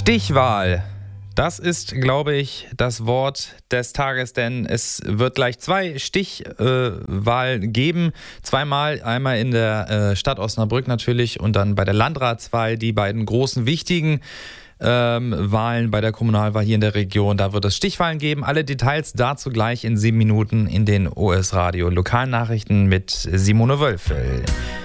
Stichwahl. Das ist, glaube ich, das Wort des Tages, denn es wird gleich 2 Stichwahlen geben. Zweimal, einmal in der Stadt Osnabrück natürlich und dann bei der Landratswahl, die beiden großen, wichtigen Wahlen bei der Kommunalwahl hier in der Region. Da wird es Stichwahlen geben. Alle Details dazu gleich in 7 Minuten in den OS Radio Lokalnachrichten mit Simone Wölfel.